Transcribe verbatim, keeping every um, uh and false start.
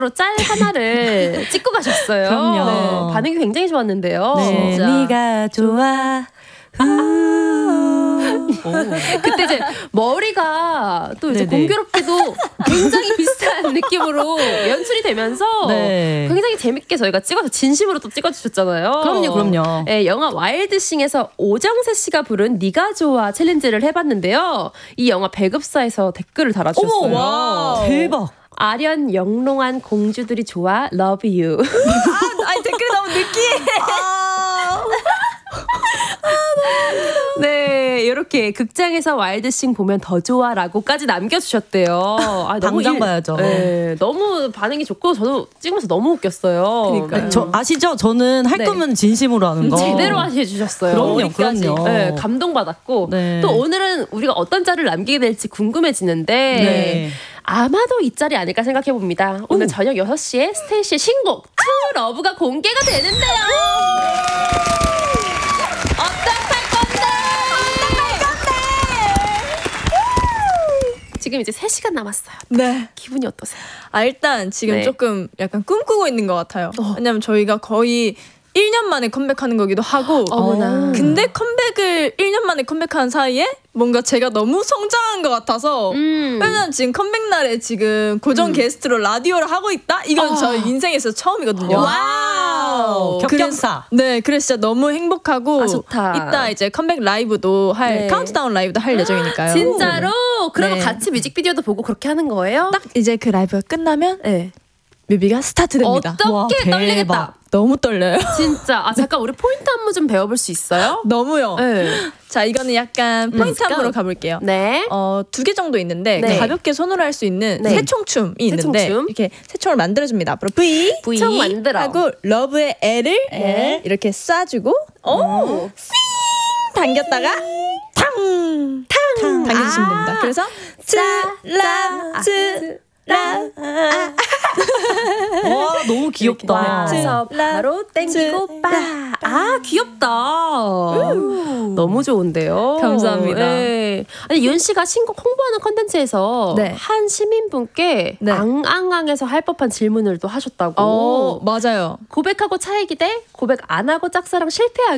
짤 하나를 찍고 가셨어요. 그럼요. 네, 반응이 굉장히 좋았는데요. 네, 진짜. 네가 좋아. 그때 이제 머리가 또 이제 네네. 공교롭게도 굉장히 비슷한 느낌으로 연출이 되면서 네. 굉장히 재밌게 저희가 찍어서 진심으로 또 찍어주셨잖아요. 그럼요, 그럼요. 네, 영화 와일드싱에서 오정세 씨가 부른 네가 좋아 챌린지를 해봤는데요. 이 영화 배급사에서 댓글을 달아주셨어요. 어머, 와. 대박. 아련 영롱한 공주들이 좋아 love you. 아, 아니 댓글이 너무 느끼해. 네, 이렇게 극장에서 와일드싱 보면 더 좋아라고까지 남겨주셨대요. 아, 당장 일- 봐야죠. 네, 너무 반응이 좋고 저도 찍으면서 너무 웃겼어요. 그러니까요. 저 아시죠? 저는 할 네. 거면 진심으로 하는 거. 제대로 해주셨어요. 그럼요, 어디까지. 그럼요. 네, 감동받았고 네. 또 오늘은 우리가 어떤 짤을 남기게 될지 궁금해지는데 네. 아마도 이 짤이 아닐까 생각해 봅니다. 오늘 저녁 여섯 시에 스테이시의 신곡 투 러브가 공개가 되는데요. 어떡할 건데? 지금 이제 세 시간 남았어요. 네. 기분이 어떠세요? 아 일단 지금 네. 조금 약간 꿈꾸고 있는 것 같아요. 왜냐면 저희가 거의 일 년 만에 컴백하는 거기도 하고. 어머나. 근데 컴백을 일 년 만에 컴백한 사이에 뭔가 제가 너무 성장한 것 같아서. 음. 왜냐면 지금 컴백 날에 지금 고정 게스트로 라디오를 하고 있다? 이건 아. 저희 인생에서 처음이거든요. 와우. 격경사. 네, 그래서 진짜 너무 행복하고. 아, 좋다. 이따 이제 컴백 라이브도 할, 네. 카운트다운 라이브도 할 예정이니까요. 진짜로? 그러면 네. 같이 뮤직비디오도 보고 그렇게 하는 거예요? 딱 이제 그 라이브가 끝나면 네. 뮤비가 스타트됩니다. 와, 어떻게 대박. 떨리겠다. 너무 떨려요. 진짜. 아, 잠깐 우리 포인트 안무 좀 배워볼 수 있어요? 너무요. 네. 자, 이거는 약간 포인트 Let's go. 안무로 가볼게요. 네. 어, 두 개 정도 있는데 네. 가볍게 손으로 할 수 있는 네. 새총춤이 있는데 새총춤. 이렇게 새총을 만들어줍니다. 앞으로 V, V 총 만들어. 하고 러브의 L을 네. 이렇게 쏴주고 오. 당겼다가 탕! 탕! 당겨주시면 아. 됩니다. 그래서 쯔라 쯔라 와, 너무 귀엽다. 그래서 바로 땡기고 빠. 아, 귀엽다. 너무 좋은데요. 감사합니다. 네. 아니, 윤 씨가 신곡 홍보하는 컨텐츠에서 네. 한 시민분께 네. 앙앙앙에서 할 법한 질문을 또 하셨다고. 어, 맞아요. 고백하고 차이기 대 고백 안 하고 짝사랑 실패하기.